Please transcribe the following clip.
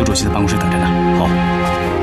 主席的办公室等着呢。 好。